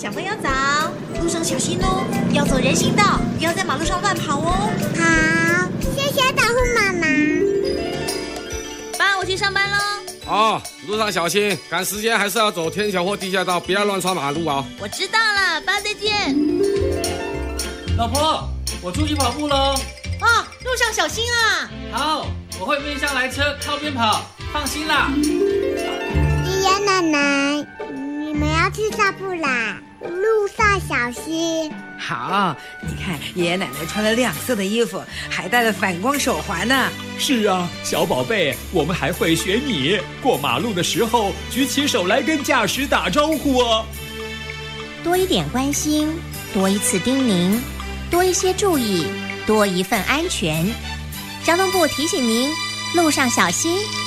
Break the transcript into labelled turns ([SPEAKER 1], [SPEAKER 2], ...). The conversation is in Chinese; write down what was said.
[SPEAKER 1] 小朋友早，路上小心哦，要走人行道，不要在马路上乱跑哦。
[SPEAKER 2] 好，谢谢保护妈妈。
[SPEAKER 1] 爸，我去上班喽。
[SPEAKER 3] 哦，路上小心，赶时间还是要走天桥或地下道，不要乱穿马路哦。
[SPEAKER 1] 我知道了，爸再见。
[SPEAKER 4] 老婆，我出去跑步喽。
[SPEAKER 1] 哦，路上小心啊。
[SPEAKER 4] 好，我会面向来车，靠边跑，放心啦。
[SPEAKER 2] 爷爷奶奶，你们要去散步啦，路上小心。
[SPEAKER 5] 好，你看爷爷奶奶穿了亮色的衣服，还戴了反光手环呢。
[SPEAKER 6] 是啊，小宝贝，我们还会学你过马路的时候举起手来跟驾驶打招呼哦。
[SPEAKER 7] 多一点关心，多一次叮咛，多一些注意，多一份安全。交通部提醒您，路上小心。